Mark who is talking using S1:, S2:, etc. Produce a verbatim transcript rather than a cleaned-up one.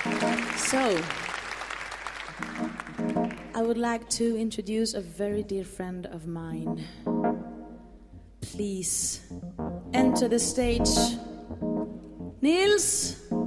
S1: So, I would like to introduce a very dear friend of mine. Please enter the stage, Niels